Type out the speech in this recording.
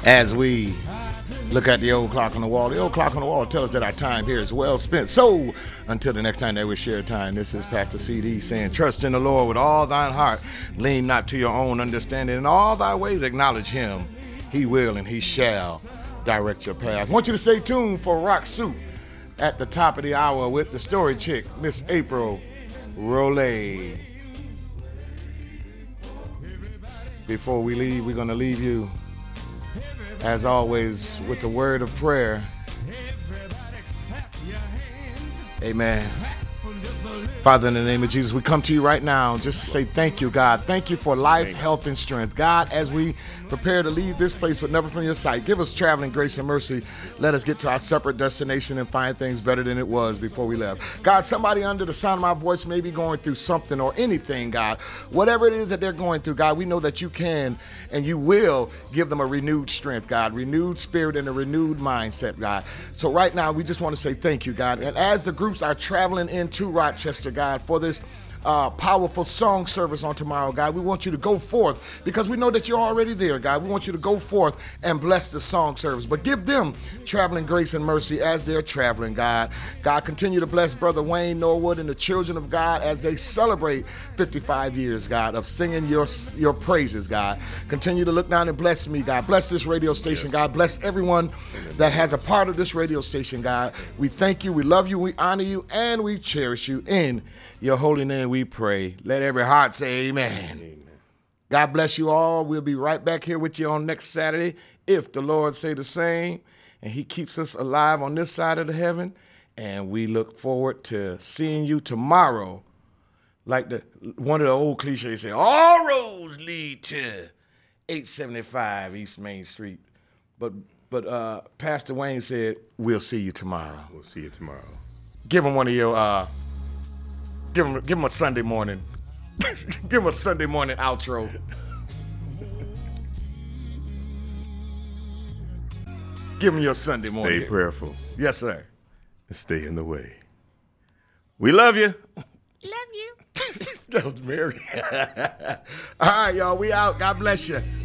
As we look at the old clock on the wall tells us that our time here is well spent. So, until the next time that we share time, this is Pastor CD saying, trust in the Lord with all thine heart. Lean not to your own understanding. In all thy ways acknowledge him. He will and he shall direct your path. I want you to stay tuned for Rock Soup at the top of the hour with the story chick, Miss April Rolay. Before we leave, we're going to leave you, as always, with a word of prayer. Amen. Father, in the name of Jesus, we come to you right now just to say thank you, God. Thank you for life, health, and strength. God, as we prepare to leave this place, but never from your sight, give us traveling grace and mercy. Let us get to our separate destination and find things better than it was before we left. God, somebody under the sound of my voice may be going through something or anything, God. Whatever it is that they're going through, God, we know that you can and you will give them a renewed strength, God, renewed spirit and a renewed mindset, God. So right now, we just want to say thank you, God. And as the groups are traveling into Rochester, God, for this powerful song service on tomorrow, God, we want you to go forth because we know that you're already there, God. We want you to go forth and bless the song service, but give them traveling grace and mercy as they're traveling, God. God, continue to bless Brother Wayne Norwood and the children of God as they celebrate 55 years, God, of singing your praises, God. Continue to look down and bless me, God. Bless this radio station, God. Bless everyone that has a part of this radio station, God. We thank you, we love you, we honor you, and we cherish you. In your holy name we pray. Let every heart say amen. Amen. God bless you all. We'll be right back here with you on next Saturday, if the Lord say the same, and he keeps us alive on this side of the heaven. And we look forward to seeing you tomorrow. Like one of the old cliches say, all roads lead to 875 East Main Street. But Pastor Wayne said, we'll see you tomorrow. We'll see you tomorrow. Give him one of your Give him a Sunday morning. Give him a Sunday morning outro. Give him your Sunday morning. Stay prayerful. Yes, sir. And stay in the way. We love you. Love you. That was Mary. All right, y'all. We out. God bless you.